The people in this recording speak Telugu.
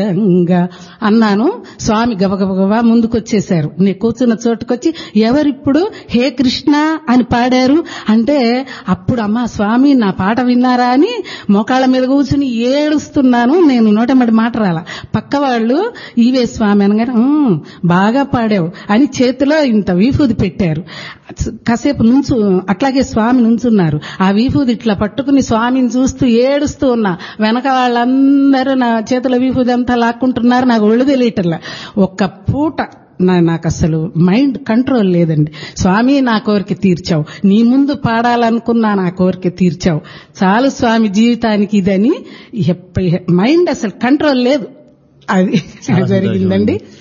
దూరంగా అన్నాను. స్వామి గబగబగబా ముందుకొచ్చేశారు. నేను కూర్చున్న చోటుకొచ్చి ఎవరిప్పుడు హే కృష్ణ అని పాడారు అంటే అప్పుడు అమ్మా స్వామి నా పాట విన్నారా అని మోకాళ్ళ మీద కూర్చుని ఏడుస్తున్నాను. నేను నోటెమ్మడి మాట రాల. పక్క వాళ్ళు ఈవే స్వామి అనగానే బాగా పాడావు అని చేతిలో ఇంత వీఫూది పెట్టారు. కాసేపు అట్లాగే స్వామి నుంచున్నారు. ఆ వీఫూది ఇట్లా పట్టుకుని స్వామిని చూస్తూ ఏడుస్తూ ఉన్నా. వెనక వాళ్ళందరూ నా చేతిలో వీఫూది అంతా లాక్కుంటున్నారు. నాకు ఒళ్ళు తెలియటల్లా. ఒక్క పూట నాకు అసలు మైండ్ కంట్రోల్ లేదండి. స్వామి నా కోరిక తీర్చావు, నీ ముందు పాడాలనుకున్నా నా కోరిక తీర్చావు, చాలు స్వామి జీవితానికి ఇదని మైండ్ అసలు కంట్రోల్ లేదు. అది జరిగిందండి.